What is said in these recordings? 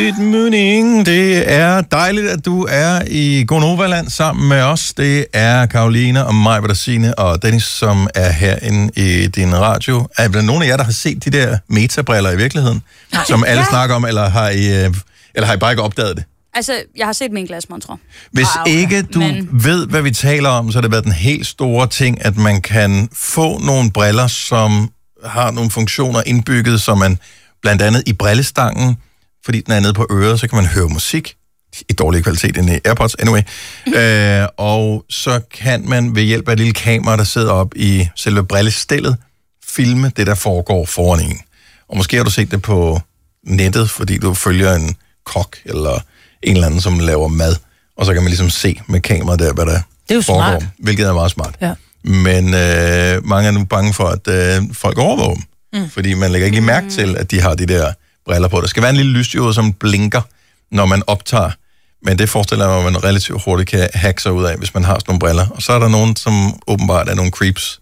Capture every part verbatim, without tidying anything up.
Good morning. Det er dejligt, at du er i Gonova-land sammen med os. Det er Karoline og mig, Signe og Dennis, som er herinde i din radio. Er der nogen af jer, der har set de der metabriller i virkeligheden? Nej. Som alle ja. snakker om, eller har, I, eller har I bare ikke opdaget det? Altså, jeg har set min glasmontre. Hvis wow. ikke du Men... ved, hvad vi taler om, så har det været den helt store ting, at man kan få nogle briller, som har nogle funktioner indbygget, som man blandt andet i brillestangen, fordi den er nede på øret, så kan man høre musik i dårlig kvalitet end i AirPods, anyway. øh, og så kan man ved hjælp af et lille kamera, der sidder op i selve brillestillet, filme det, der foregår foran en. Og måske har du set det på nettet, fordi du følger en kok eller en eller anden, som laver mad, og så kan man ligesom se med kameraet der, hvad der det er jo foregår, smart. Hvilket er meget smart. Ja. Men øh, mange er nu bange for, at øh, folk overvåger dem, mm. fordi man lægger ikke lige mærke til, at de har de der briller på. Der skal være en lille lysdiode, som blinker, når man optager, men det forestiller mig, at man relativt hurtigt kan hacke sig ud af, hvis man har sådan nogle briller. Og så er der nogen, som åbenbart er nogle creeps,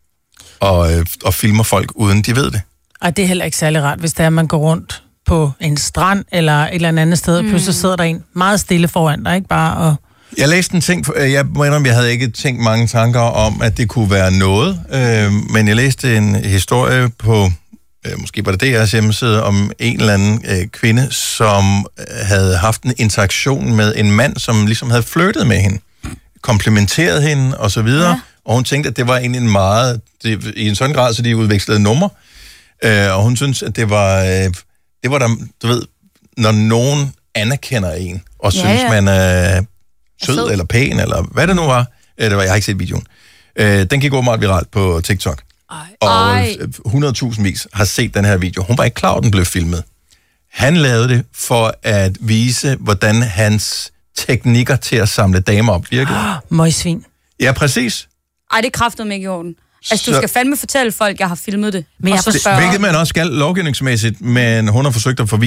og, øh, og filmer folk, uden de ved det. Ej, det er heller ikke særlig rart, hvis det er, at man går rundt på en strand eller et eller andet sted, mm. pludselig sidder der en meget stille foran dig, ikke bare og... Jeg læste en ting, jeg må indrømme, jeg havde ikke tænkt mange tanker om, at det kunne være noget, øh, men jeg læste en historie på, øh, måske var det D R's hjemmeside, om en eller anden øh, kvinde, som havde haft en interaktion med en mand, som ligesom havde flirtet med hende, komplimenteret hende og så videre, ja. Og hun tænkte, at det var egentlig en meget, det, i en sådan grad, så de udvekslede nummer, øh, og hun synes, at det var, øh, det var der, du ved, når nogen anerkender en, og ja, synes, ja. man er sød, sød eller pæn, eller hvad det nu var. Det var jeg har ikke set videoen. Øh, den gik åbenbart viralt på TikTok. Ej. Og hundrede tusind vis har set den her video. Hun var ikke klar, at den blev filmet. Han lavede det for at vise, hvordan hans teknikker til at samle damer op virkede. Møgsvin. Ja, præcis. Ej, det kræftede mig ikke i orden. Altså, så... du skal fandme fortælle folk, at jeg har filmet det. Men jeg så spørger... Hvilket man også skal lovgivningsmæssigt, men hun har forsøgt at forvise